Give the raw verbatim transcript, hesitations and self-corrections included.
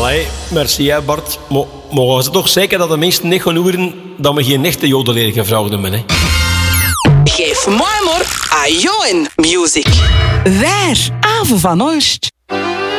Allee, merci hè Bart. Maar mogen ze toch zeker dat de mensen niet gaan horen dat we geen echte jodeleer gevraagd hebben, hè? Geef mij maar a join music. Waar, Ave van Oost.